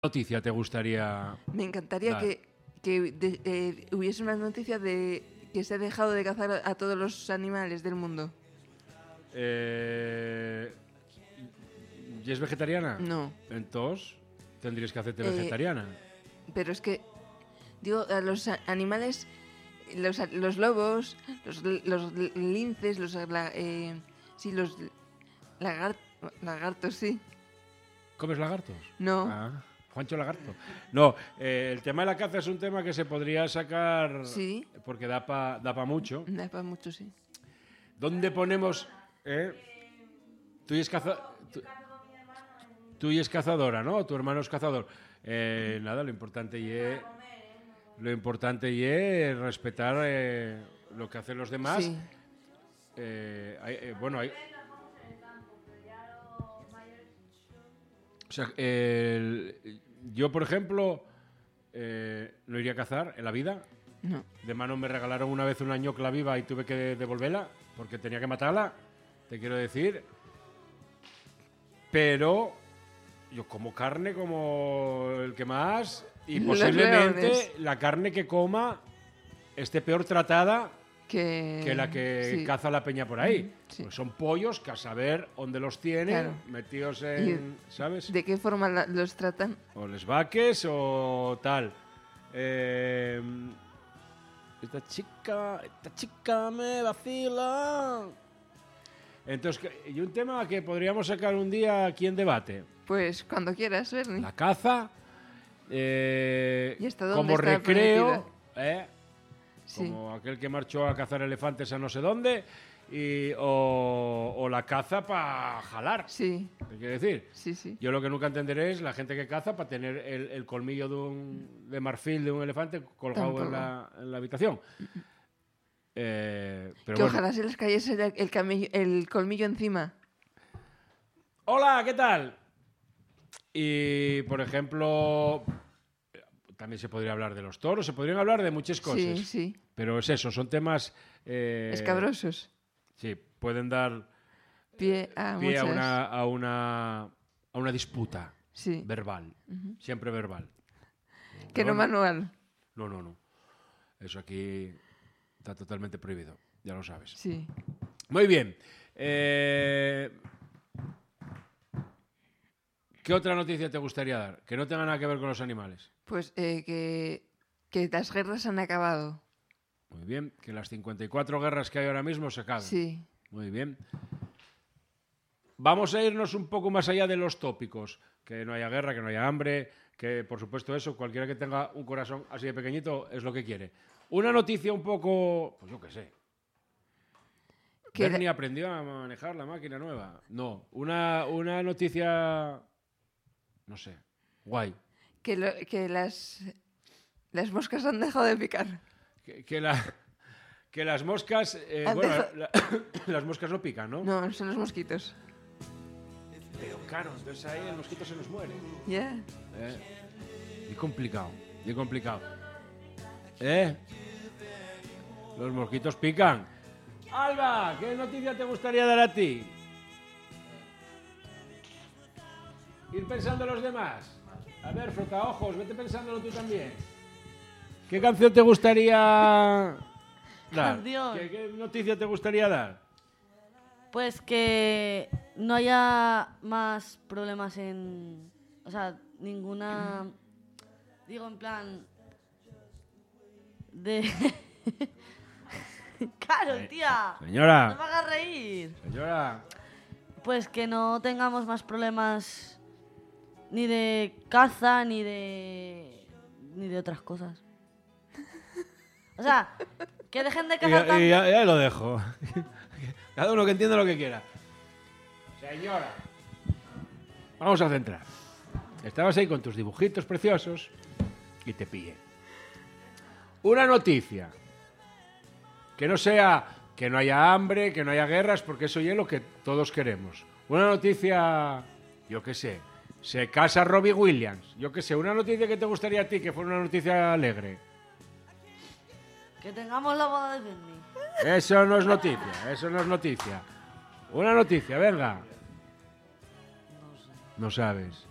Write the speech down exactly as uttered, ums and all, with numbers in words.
noticia te gustaría? Me encantaría dar? que, que de, eh, hubiese una noticia de que se ha dejado de cazar a, a todos los animales del mundo. Eh, ¿Y es vegetariana? No. Entonces, tendrías que hacerte Eh, vegetariana. Pero es que, digo, a los a- animales, los, a- los lobos, los, los linces, los, la- eh, sí, los lagar- lagartos, sí. ¿Comes lagartos? No. Ah, Juancho Lagarto. No, eh, el tema de la caza es un tema que se podría sacar Sí. porque da para da pa mucho. Da para mucho, sí. ¿Dónde ponemos? Eh? Tú y es caza... tú, tú y es cazadora, ¿no? Tu hermano es cazador. Eh, nada, lo importante y es lo importante y es respetar eh, lo que hacen los demás. Sí. Eh, hay, eh, bueno, hay. O sea, el- yo, por ejemplo, eh, no iría a cazar en la vida. No. De mano me regalaron una vez una ñocla viva y tuve que devolverla porque tenía que matarla, te quiero decir. Pero yo como carne como el que más y Los posiblemente leones. la carne que coma esté peor tratada Que, que la que sí. caza la peña por ahí. Sí. Pues son pollos que a saber dónde los tienen, Claro. metidos en, ¿sabes? ¿De qué forma la- los tratan? O les vaques o tal. Eh, esta chica, esta chica me vacila. Entonces, que- y un tema que podríamos sacar un día aquí en debate. Pues cuando quieras, Bernie. La caza eh, ¿Y hasta dónde como está recreo, ¿eh? Sí. Como aquel que marchó a cazar elefantes a no sé dónde, y, o, o la caza para jalar. Sí, ¿Qué quiere decir? sí, sí. Yo lo que nunca entenderé es la gente que caza para tener el, el colmillo de, un, de marfil de un elefante colgado en la, en la habitación. Eh, pero que bueno. ojalá se les cayese el, el, camillo- el colmillo encima. Hola, ¿qué tal? Y, por ejemplo, también se podría hablar de los toros, se podrían hablar de muchas cosas. Sí, sí. Pero es eso, son temas... eh, Escabrosos. Sí, pueden dar Pie a pie a muchas... una, a, una, a una disputa Sí. verbal, siempre verbal. Que no manual. No, no, no. Eso aquí está totalmente prohibido, ya lo sabes. Sí. Muy bien. Eh, ¿Qué otra noticia te gustaría dar? Que no tenga nada que ver con los animales. Pues eh, que, que las guerras han acabado. Muy bien. Que las cincuenta y cuatro guerras que hay ahora mismo se acaben. Sí. Muy bien. Vamos a irnos un poco más allá de los tópicos. Que no haya guerra, que no haya hambre, que por supuesto eso, cualquiera que tenga un corazón así de pequeñito es lo que quiere. Una noticia un poco, pues yo qué sé. Que Bernie aprendió a manejar la máquina nueva. No, una, una noticia, no sé, guay. Que, lo- que las, las moscas han dejado de picar. Que, que la, que las moscas, eh, Han bueno, dejado- la- las moscas no pican, ¿no? No, son los mosquitos. Pero claro, entonces ahí el mosquito se nos muere. Ya. ¿Eh? Y complicado, y complicado. ¿Eh? Los mosquitos pican. Alba, ¿qué noticia te gustaría dar a ti? Ir pensando en los demás. A ver, frotaojos, vete pensándolo tú también. ¿Qué canción te gustaría dar? Canción. ¿Qué, qué noticia te gustaría dar? Pues que no haya más problemas en... O sea, ninguna... Digo, en plan... De... Claro, tía. No Señora, me hagas reír. señora. Pues que no tengamos más problemas ni de caza, ni de... Ni de otras cosas. O sea, que dejen de Y, cazar tanto... y ya, ya lo dejo. Cada uno que entienda lo que quiera. Señora, vamos a centrar. Estabas ahí con tus dibujitos preciosos y te pillé. Una noticia. Que no sea que no haya hambre, que no haya guerras, porque eso ya es lo que todos queremos. Una noticia, yo qué sé, se casa Robbie Williams. Yo qué sé, una noticia que te gustaría a ti, que fuera una noticia alegre. Que tengamos la boda de Bernie. Eso no es noticia, eso no es noticia. Una noticia, venga. No sabes.